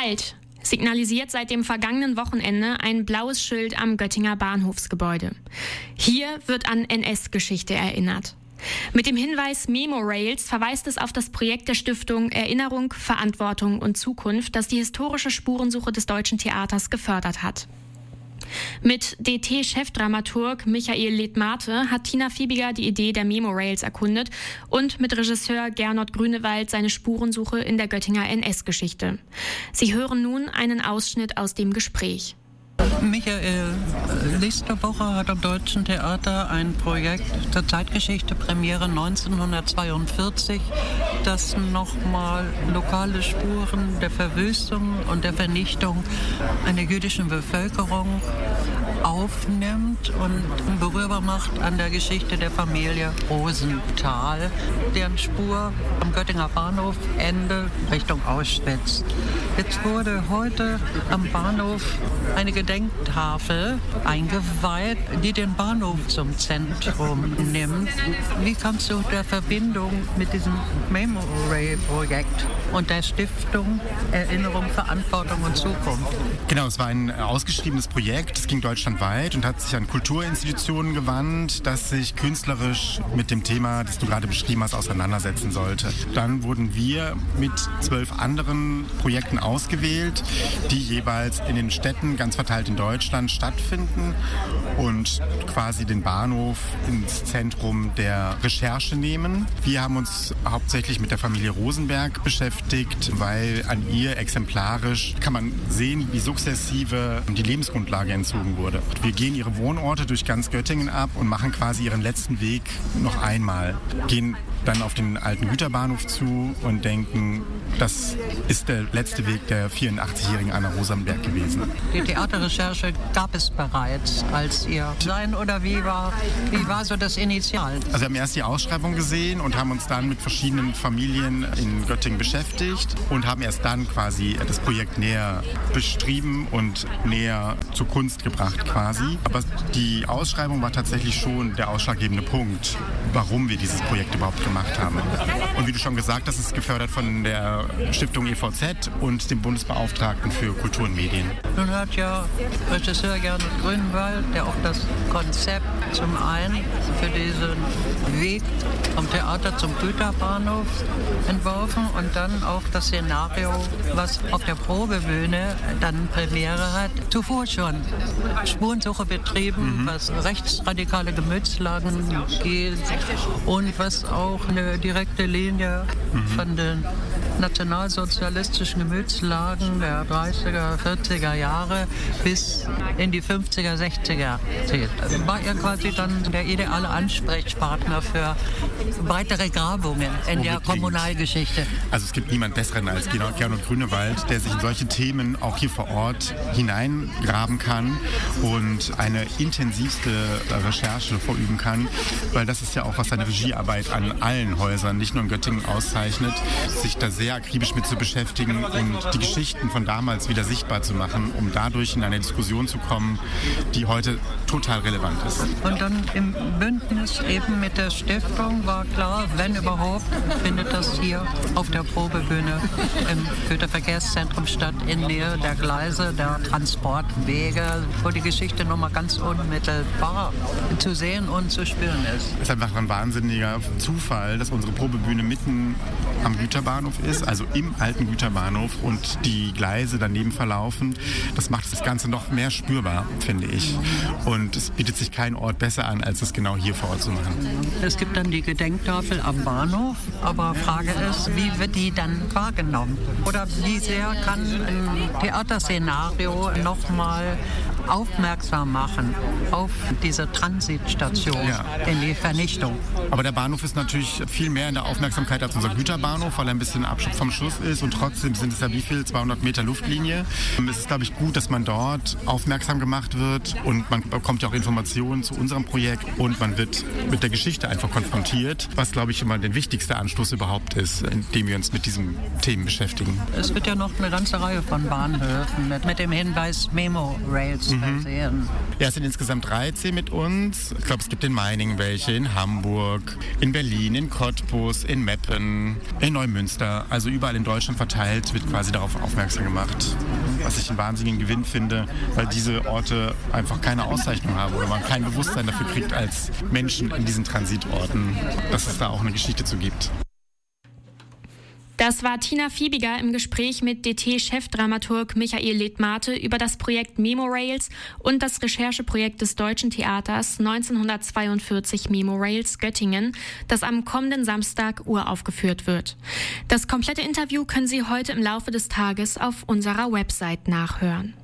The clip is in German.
Halt! Signalisiert seit dem vergangenen Wochenende ein blaues Schild am Göttinger Bahnhofsgebäude. Hier wird an NS-Geschichte erinnert. Mit dem Hinweis Memorails verweist es auf das Projekt der Stiftung Erinnerung, Verantwortung und Zukunft, das die historische Spurensuche des deutschen Theaters gefördert hat. Mit DT-Chefdramaturg Michael Letmate hat Tina Fiebiger die Idee der Memorails erkundet und mit Regisseur Gernot Grünewald seine Spurensuche in der Göttinger NS-Geschichte. Sie hören nun einen Ausschnitt aus dem Gespräch. Michael, nächste Woche hat am Deutschen Theater ein Projekt zur Zeitgeschichte Premiere 1942, das nochmal lokale Spuren der Verwüstung und der Vernichtung einer jüdischen Bevölkerung aufnimmt und berührbar macht an der Geschichte der Familie Rosenthal, deren Spur am Göttinger Bahnhof endet Richtung Auschwitz. Jetzt wurde heute am Bahnhof eine Gedenktafel eingeweiht, die den Bahnhof zum Zentrum nimmt. Wie kannst du der Verbindung mit diesem Memorail-Projekt und der Stiftung Erinnerung, Verantwortung und Zukunft? Genau, es war ein ausgeschriebenes Projekt, es ging deutschlandweit und hat sich an Kulturinstitutionen gewandt, das sich künstlerisch mit dem Thema, das du gerade beschrieben hast, auseinandersetzen sollte. Dann wurden wir mit 12 anderen Projekten ausgewählt, die jeweils in den Städten ganz verteilt in Deutschland stattfinden und quasi den Bahnhof ins Zentrum der Recherche nehmen. Wir haben uns hauptsächlich mit der Familie Rosenberg beschäftigt, weil an ihr exemplarisch kann man sehen, wie sukzessive die Lebensgrundlage entzogen wurde. Wir gehen ihre Wohnorte durch ganz Göttingen ab und machen quasi ihren letzten Weg noch einmal. Gehen dann auf den alten Güterbahnhof zu und denken, das ist der letzte Weg der 84-jährigen Anna Rosenberg gewesen. Die Theaterrecherche gab es bereits, als ihr sein oder wie war so das Initial? Also wir haben erst die Ausschreibung gesehen und haben uns dann mit verschiedenen Familien in Göttingen beschäftigt und haben erst dann quasi das Projekt näher beschrieben und näher zur Kunst gebracht quasi. Aber die Ausschreibung war tatsächlich schon der ausschlaggebende Punkt, warum wir dieses Projekt überhaupt gemacht haben. Und wie du schon gesagt hast, ist es gefördert von der Stiftung EVZ und dem Bundesbeauftragten für Kultur und Medien. Nun hat ja Regisseur Gernot Grünewald, der auch das Konzept zum einen für diesen Weg vom Theater zum Güterbahnhof entworfen und dann auch das Szenario, was auf der Probebühne dann Premiere hat, zuvor schon Spurensuche betrieben, was rechtsradikale Gemütslagen geht und was auch eine direkte Linie von den nationalsozialistischen Gemütslagen der 30er, 40er Jahre bis in die 50er, 60er zählt. War er quasi dann der ideale Ansprechpartner für weitere Grabungen in der Kommunalgeschichte? Also es gibt niemand Besseren als Gernot Grünewald, der sich in solche Themen auch hier vor Ort hineingraben kann und eine intensivste Recherche verüben kann, weil das ist ja auch, was seine Regiearbeit an allen Häusern, nicht nur in Göttingen, auszeichnet, sich da sehr akribisch mit zu beschäftigen und die Geschichten von damals wieder sichtbar zu machen, um dadurch in eine Diskussion zu kommen, die heute total relevant ist. Und dann im Bündnis eben mit der Stiftung war klar, wenn überhaupt, findet das hier auf der Probebühne im Güterverkehrszentrum statt, in Nähe der Gleise, der Transportwege, wo die Geschichte nochmal ganz unmittelbar zu sehen und zu spüren ist. Es ist einfach ein wahnsinniger Zufall, dass unsere Probebühne mitten am Güterbahnhof ist, also im alten Güterbahnhof und die Gleise daneben verlaufen. Das macht das Ganze noch mehr spürbar, finde ich. Und es bietet sich kein Ort besser an, als es genau hier vor Ort zu machen. Es gibt dann die Gedenktafel am Bahnhof, aber Frage ist, wie wird die dann wahrgenommen? Oder wie sehr kann ein Theaterszenario nochmal aufmerksam machen auf diese Transitstation in die Vernichtung? Aber der Bahnhof ist natürlich viel mehr in der Aufmerksamkeit als unser Güterbahnhof, weil er ein bisschen Abschub vom Schuss ist und trotzdem sind es ja wie viel? 200 Meter Luftlinie. Es ist, glaube ich, gut, dass man dort aufmerksam gemacht wird und man bekommt ja auch Informationen zu unserem Projekt und man wird mit der Geschichte einfach konfrontiert, was, glaube ich, immer der wichtigste Anstoß überhaupt ist, indem wir uns mit diesen Themen beschäftigen. Es wird ja noch eine ganze Reihe von Bahnhöfen mit dem Hinweis Memorails versehen. Ja, es sind insgesamt 13 mit uns. Ich glaube, es gibt in Meiningen welche, in Hamburg, in Berlin, in Cottbus, in Meppen, in Neumünster. Also überall in Deutschland verteilt wird quasi darauf aufmerksam gemacht. Was ich einen wahnsinnigen Gewinn finde, weil diese Orte einfach keine Auszeichnung haben oder man kein Bewusstsein dafür kriegt als Menschen in diesen Transitorten, dass es da auch eine Geschichte zu gibt. Das war Tina Fiebiger im Gespräch mit DT-Chefdramaturg Michael Letmate über das Projekt Memorails und das Rechercheprojekt des Deutschen Theaters 1942 Memorails Göttingen, das am kommenden Samstag uraufgeführt wird. Das komplette Interview können Sie heute im Laufe des Tages auf unserer Website nachhören.